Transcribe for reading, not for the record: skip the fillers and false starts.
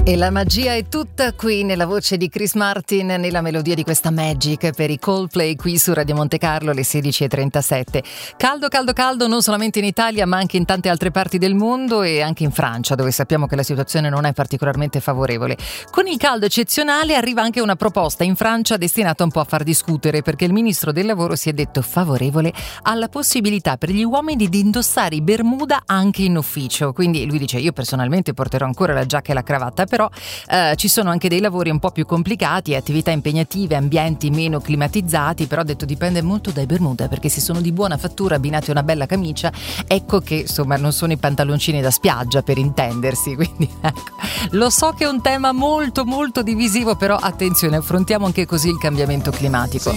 E la magia è tutta qui nella voce di Chris Martin, nella melodia di questa Magic per i Coldplay qui su Radio Monte Carlo alle 16:37. Caldo, caldo, caldo non solamente in Italia ma anche in tante altre parti del mondo e anche in Francia, dove sappiamo che la situazione non è particolarmente favorevole. Con il caldo eccezionale arriva anche una proposta in Francia destinata un po' a far discutere, perché il ministro del lavoro si è detto favorevole alla possibilità per gli uomini di indossare i bermuda anche in ufficio. Quindi lui dice: io personalmente porterò ancora la giacca e la cravatta, però ci sono anche dei lavori un po' più complicati, attività impegnative, ambienti meno climatizzati, però ha detto dipende molto dai bermuda, perché se sono di buona fattura abbinati a una bella camicia, ecco che insomma non sono i pantaloncini da spiaggia, per intendersi. Quindi ecco, lo so che è un tema molto molto divisivo, però attenzione, affrontiamo anche così il cambiamento climatico.